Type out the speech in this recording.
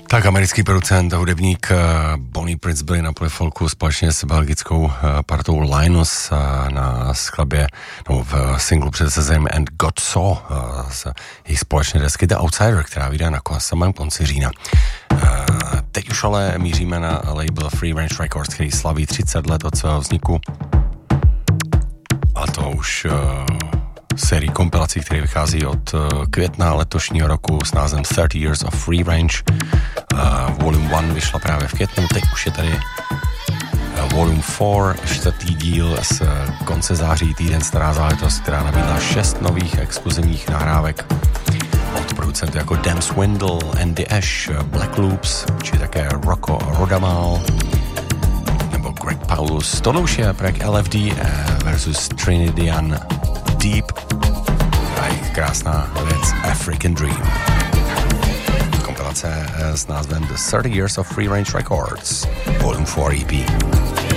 Tak americký producent a hudebník Bonnie Prince byli na polifolku společně s belgickou partou Linus na skladbě, no, v singlu před sezem And God Saw z jejich společné desky The Outsider, která vyjde na samém konci října. Teď už ale míříme na label Free Range Records, který slaví 30 let od svého vzniku. A to už sérii kompilací, které vychází od května letošního roku s názvem 30 Years of Free Range. Volume 1 vyšla právě v květnu, teď už je tady Volume 4, čtvrtý díl z konce září, týden stará záležitost, která nabídla 6 nových exkluzivních nahrávek od producentů jako Dan Swindle, Andy Ash, Black Loops, či také Rocco Rodamal nebo Greg Paulus. Tohle už je projekt LFD versus Trinidadian Deep a jejich krásná věc African Dream. Kompilace s názvem The 30 Years of Free Range Records, Volume 4 EP.